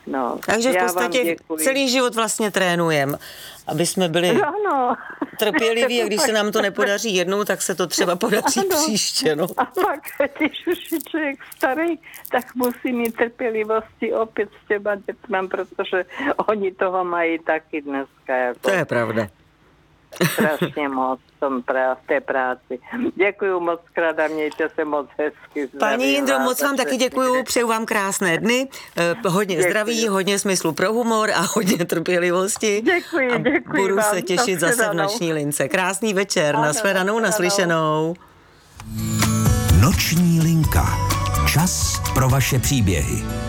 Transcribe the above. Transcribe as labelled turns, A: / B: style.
A: No,
B: takže v podstatě celý život vlastně trénujeme, aby jsme byli trpěliví a když se nám to nepodaří jednou, tak se to třeba podaří příště. No.
A: A pak, když už je člověk starý, tak musí mít trpělivosti opět s těma dětma, protože oni toho mají taky dneska. Jako
B: to je pravda.
A: Strašně moc v té práci. Děkuju moc krát a mějte se moc hezky.
B: Paní Jindro, moc vám taky děkuju, přeju vám krásné dny, hodně zdraví, hodně smyslu pro humor a hodně trpělivosti.
A: Děkuji
B: budu
A: vám.
B: se těšit zase v Noční lince. Krásný večer, nashledanou, naslyšenou.
C: Noční linka. Čas pro vaše příběhy.